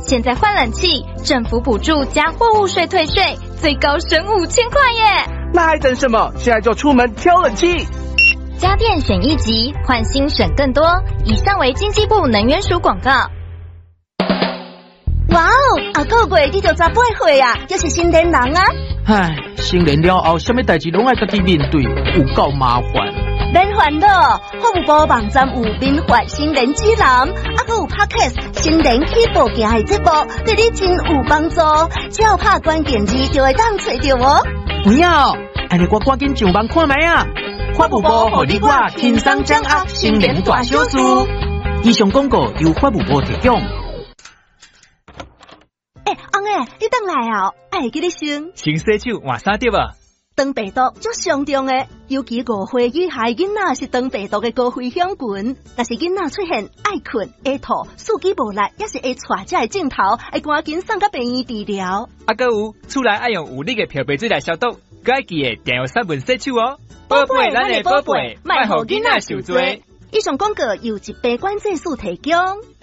现在换冷气，政府补助加货物税退税，最高省5000块耶！ 那还等什么？现在就出门挑冷气。 家电选一级，换新省更多。以上为经济部能源署广告。 哇哦，啊个月你就18岁啊，就是成年人啊！ 唉，成年了后，什么代志拢爱家己面对，有够麻烦。 免烦恼，服务部网站有民法成年指南，还有 Podcast 成年起步行的节目，对你真有帮助。只要拍关键字就会当找到哦。 不要，安尼我赶紧上网看卖啊！法务部互你我轻松掌握成年大小事。以上广告由法务部提供。 翁诶，你等来哦，会记得先。 先洗手换衫对吧？ 肠病毒足上重诶，尤其5岁以下囡仔是肠病毒嘅高危险群。但是囡仔出现爱困、会吐、四肢无力，也是会带这个镜头，会赶紧送到病院治疗。 还有，厝内爱用有力嘅漂白水来消毒，该记得定用3分洗手哦。宝贝，咱的宝贝，莫互囡仔受罪。 以上广告由疾病管制署提供。